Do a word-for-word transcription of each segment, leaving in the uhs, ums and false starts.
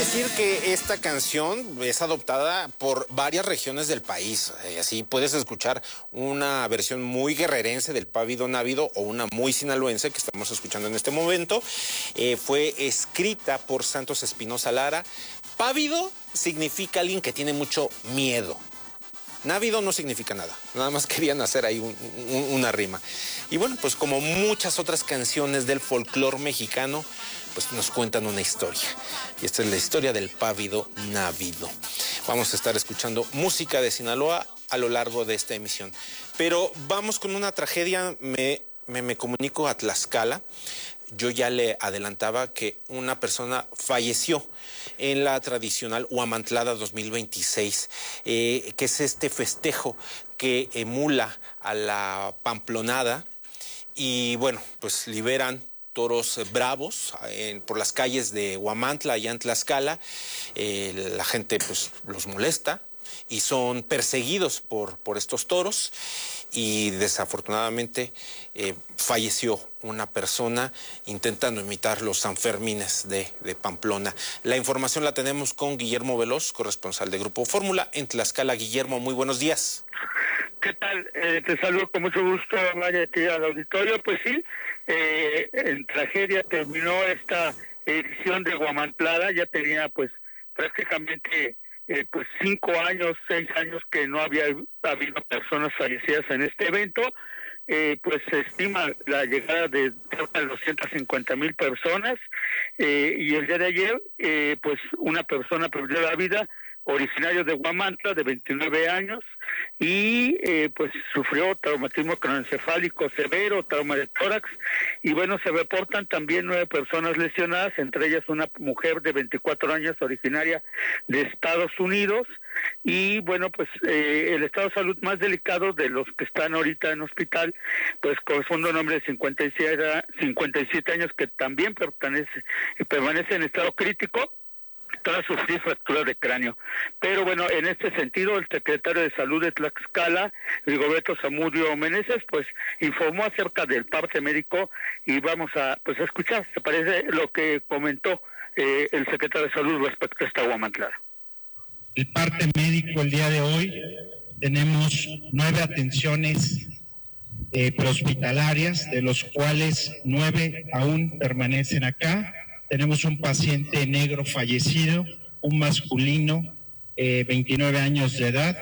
decir que esta canción es adoptada por varias regiones del país. Eh, así puedes escuchar una versión muy guerrerense del Pávido Návido o una muy sinaloense que estamos escuchando en este momento. Eh, fue escrita por Santos Espinosa Lara. Pávido significa alguien que tiene mucho miedo. Návido no significa nada, nada más querían hacer ahí un, un, una rima. Y bueno, pues como muchas otras canciones del folclore mexicano, pues nos cuentan una historia. Y esta es la historia del Pávido Návido. Vamos a estar escuchando música de Sinaloa a lo largo de esta emisión. Pero vamos con una tragedia, me, me, me comunico a Tlaxcala. Yo ya le adelantaba que una persona falleció en la tradicional Huamantlada dos mil veintiséis, eh, que es este festejo que emula a la Pamplonada. Y bueno, pues liberan toros bravos eh, por las calles de Huamantla, allá en Tlaxcala. Eh, la gente pues los molesta y son perseguidos por, por estos toros. Y desafortunadamente eh, falleció una persona intentando imitar los Sanfermines de, de Pamplona. La información la tenemos con Guillermo Veloz, corresponsal de Grupo Fórmula en Tlaxcala. Guillermo, muy buenos días. ¿Qué tal? Eh, te saludo con mucho gusto, María, aquí al auditorio. Pues sí, eh, en tragedia terminó esta edición de Huamantlada. Ya tenía pues prácticamente eh, pues cinco años, seis años que no había habido personas fallecidas en este evento. Eh, pues se estima la llegada de cerca de doscientas cincuenta mil personas eh, y el día de ayer eh, pues una persona perdió la vida, originario de Huamantla, de veintinueve años, y eh, pues sufrió traumatismo craneoencefálico severo, trauma de tórax, y bueno, se reportan también nueve personas lesionadas, entre ellas una mujer de veinticuatro años, originaria de Estados Unidos, y bueno, pues eh, el estado de salud más delicado de los que están ahorita en hospital, pues corresponde a un hombre de cincuenta y siete años que también pertenece, permanece en estado crítico, tras sufrir fractura de cráneo. Pero bueno, en este sentido, el secretario de Salud de Tlaxcala, Rigoberto Zamudio Meneses, pues informó acerca del parte médico y vamos a pues a escuchar, ¿te parece lo que comentó eh, el secretario de Salud respecto a esta Huamantlada? El parte médico el día de hoy, tenemos nueve atenciones eh, prehospitalarias, de los cuales nueve aún permanecen acá. Tenemos un paciente negro fallecido, un masculino, eh, veintinueve años de edad,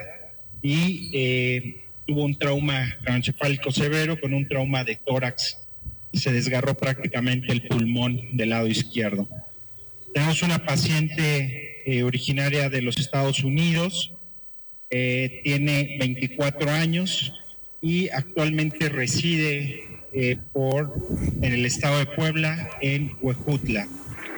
y eh, tuvo un trauma craneoencefálico severo con un trauma de tórax. Se desgarró prácticamente el pulmón del lado izquierdo. Tenemos una paciente eh, originaria de los Estados Unidos, eh, tiene veinticuatro años y actualmente reside Eh, por en el estado de Puebla, en Huejutla.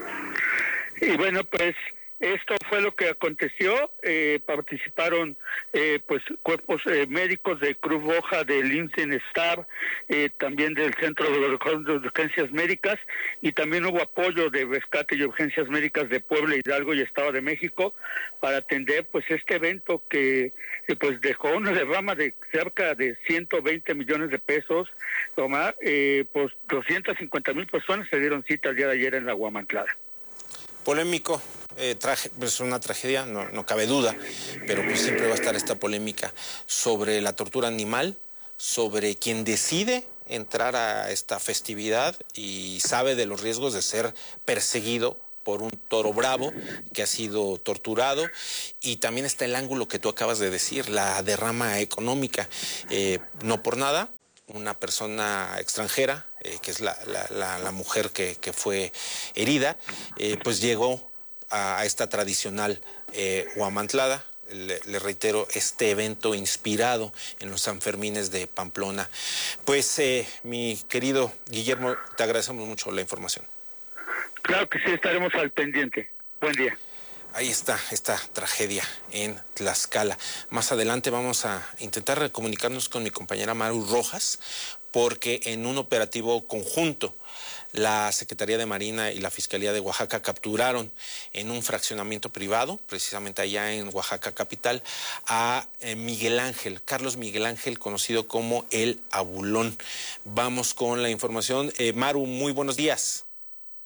Y bueno, pues esto fue lo que aconteció. Eh, participaron eh, pues cuerpos eh, médicos de Cruz Roja, del INSENSTAR, eh, también del Centro de Urgencias Médicas, y también hubo apoyo de Rescate y Urgencias Médicas de Puebla, Hidalgo y Estado de México para atender pues este evento que eh, pues dejó una derrama de cerca de ciento veinte millones de pesos. Tomar, eh, pues doscientas cincuenta mil personas se dieron cita el día de ayer en la Huamantlada. Polémico, eh, traje, pues una tragedia, no, no cabe duda, pero pues siempre va a estar esta polémica sobre la tortura animal, sobre quien decide entrar a esta festividad y sabe de los riesgos de ser perseguido por un toro bravo que ha sido torturado. Y también está el ángulo que tú acabas de decir, la derrama económica, eh, no por nada. Una persona extranjera, eh, que es la, la, la, la mujer que, que fue herida, eh, pues llegó a, a esta tradicional eh, Huamantlada. Le, le reitero, este evento inspirado en los Sanfermines de Pamplona. Pues, eh, mi querido Guillermo, te agradecemos mucho la información. Claro que sí, estaremos al pendiente. Buen día. Ahí está esta tragedia en Tlaxcala. Más adelante vamos a intentar comunicarnos con mi compañera Maru Rojas, porque en un operativo conjunto la Secretaría de Marina y la Fiscalía de Oaxaca capturaron en un fraccionamiento privado, precisamente allá en Oaxaca capital, a Miguel Ángel, Carlos Miguel Ángel, conocido como el Abulón. Vamos con la información. Eh, Maru, muy buenos días.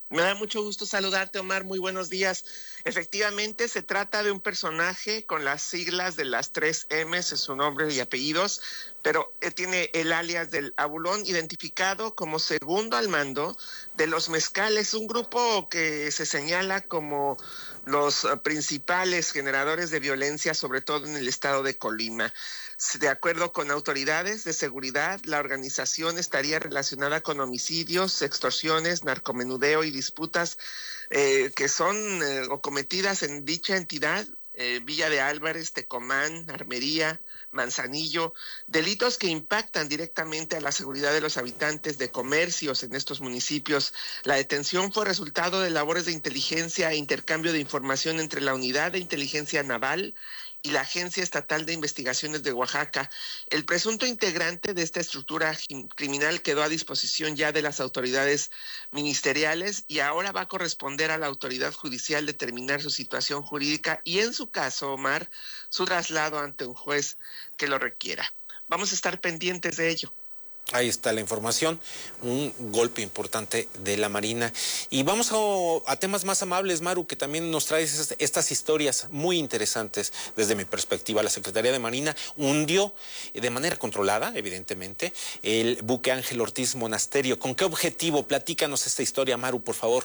Me da mucho gusto saludarte, Omar. Muy buenos días. Efectivamente, se trata de un personaje con las siglas de las tres M's, es su nombre y apellidos, pero tiene el alias del Abulón, identificado como segundo al mando de los Mezcales, un grupo que se señala como los principales generadores de violencia, sobre todo en el estado de Colima. De acuerdo con autoridades de seguridad, la organización estaría relacionada con homicidios, extorsiones, narcomenudeo y disputas eh, que son eh, o cometidas en dicha entidad, eh, Villa de Álvarez, Tecomán, Armería, Manzanillo, delitos que impactan directamente a la seguridad de los habitantes de comercios en estos municipios. La detención fue resultado de labores de inteligencia e intercambio de información entre la Unidad de Inteligencia Naval y la Agencia Estatal de Investigaciones de Oaxaca. El presunto integrante de esta estructura criminal quedó a disposición ya de las autoridades ministeriales y ahora va a corresponder a la autoridad judicial determinar su situación jurídica y, en su caso, Omar, su traslado ante un juez que lo requiera. Vamos a estar pendientes de ello. Ahí está la información, un golpe importante de la Marina. Y vamos a, a temas más amables, Maru, que también nos traes estas historias muy interesantes desde mi perspectiva. La Secretaría de Marina hundió de manera controlada, evidentemente, el buque Ángel Ortiz Monasterio. ¿Con qué objetivo? Platícanos esta historia, Maru, por favor.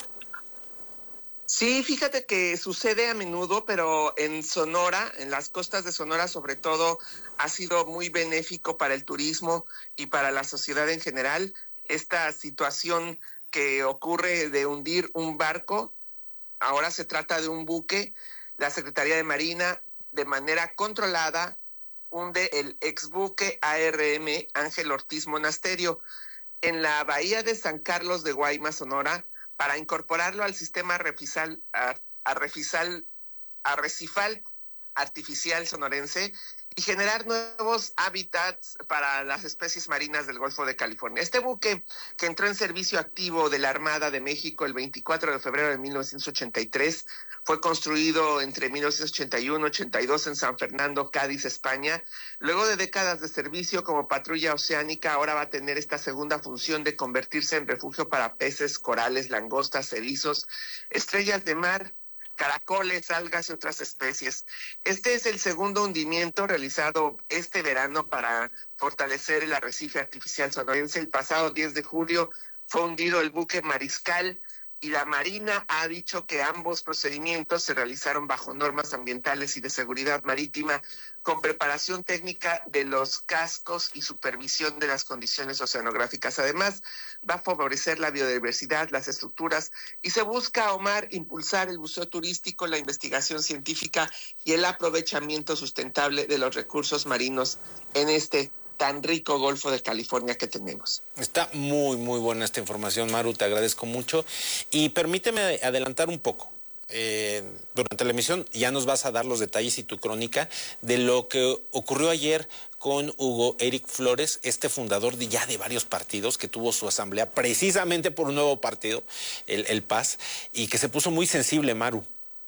Sí, fíjate que sucede a menudo, pero en Sonora, en las costas de Sonora sobre todo, ha sido muy benéfico para el turismo y para la sociedad en general. Esta situación que ocurre de hundir un barco, ahora se trata de un buque. La Secretaría de Marina, de manera controlada, hunde el exbuque A R M Ángel Ortiz Monasterio en la bahía de San Carlos de Guaymas, Sonora, para incorporarlo al sistema Arrefisal, Arrefisal, Arrecifal artificial sonorense y generar nuevos hábitats para las especies marinas del Golfo de California. Este buque, que entró en servicio activo de la Armada de México el veinticuatro de febrero de mil novecientos ochenta y tres, fue construido entre mil novecientos ochenta y uno y ochenta y dos en San Fernando, Cádiz, España. Luego de décadas de servicio como patrulla oceánica, ahora va a tener esta segunda función de convertirse en refugio para peces, corales, langostas, erizos, estrellas de mar, caracoles, algas y otras especies. Este es el segundo hundimiento realizado este verano para fortalecer el arrecife artificial sonorense. El pasado diez de julio fue hundido el buque Mariscal y la Marina ha dicho que ambos procedimientos se realizaron bajo normas ambientales y de seguridad marítima, con preparación técnica de los cascos y supervisión de las condiciones oceanográficas. Además, va a favorecer la biodiversidad, las estructuras, y se busca, Omar, impulsar el buceo turístico, la investigación científica y el aprovechamiento sustentable de los recursos marinos en este tan rico Golfo de California que tenemos. Está muy, muy buena esta información, Maru, te agradezco mucho. Y permíteme adelantar un poco. Eh, durante la emisión ya nos vas a dar los detalles y tu crónica de lo que ocurrió ayer con Hugo Eric Flores, este fundador de ya de varios partidos que tuvo su asamblea precisamente por un nuevo partido, el, el P A S, y que se puso muy sensible, Maru.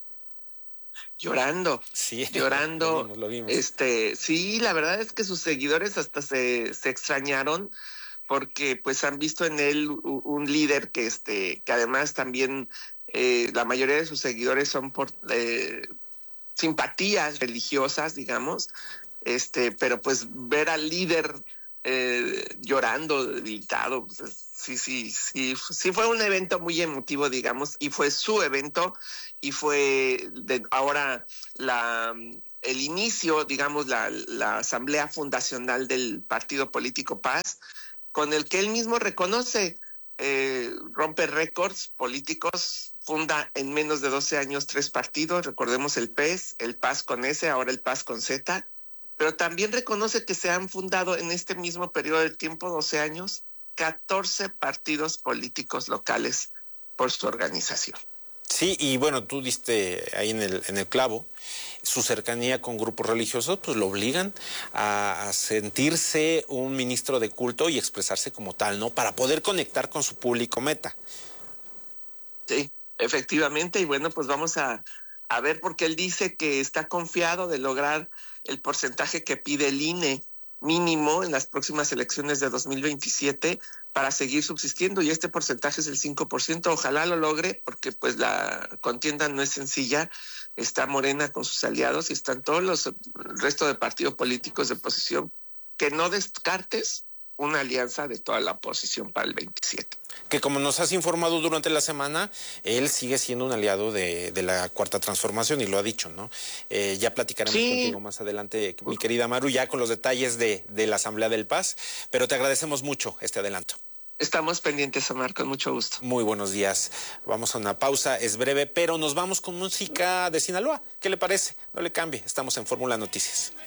Llorando, sí, llorando, lo vimos, lo vimos. este, sí, la verdad es que sus seguidores hasta se, se extrañaron porque pues han visto en él un, un líder que este, que además también eh, la mayoría de sus seguidores son por eh, simpatías religiosas, digamos, este, pero pues ver al líder eh, llorando, debilitado, pues, sí, sí, sí, sí fue un evento muy emotivo, digamos, y fue su evento. Y fue de, ahora la, el inicio, digamos, la, la asamblea fundacional del partido político P A S, con el que él mismo reconoce, eh, rompe récords políticos, funda en menos de doce años tres partidos, recordemos el P E S, el P A S con S, ahora el P A S con Z, pero también reconoce que se han fundado en este mismo periodo de tiempo, doce años, catorce partidos políticos locales por su organización. Sí, y bueno, tú diste ahí en el, en el clavo, su cercanía con grupos religiosos, pues lo obligan a, a sentirse un ministro de culto y expresarse como tal, ¿no? Para poder conectar con su público meta. Sí, efectivamente, y bueno, pues vamos a, a ver, porque él dice que está confiado de lograr el porcentaje que pide el I N E mínimo en las próximas elecciones de dos mil veintisiete para seguir subsistiendo, y este porcentaje es el cinco por ciento. Ojalá lo logre, porque pues la contienda no es sencilla. Está Morena con sus aliados y están todos los el resto de partidos políticos de oposición. Que no descartes una alianza de toda la oposición para el veintisiete. Que como nos has informado durante la semana, él sigue siendo un aliado de, de la Cuarta Transformación y lo ha dicho, ¿no? Eh, ya platicaremos sí. contigo más adelante, mi querida Maru, ya con los detalles de, de la Asamblea del Paz, pero te agradecemos mucho este adelanto. Estamos pendientes, Omar, con mucho gusto. Muy buenos días. Vamos a una pausa, es breve, pero nos vamos con música de Sinaloa. ¿Qué le parece? No le cambie, estamos en Fórmula Noticias.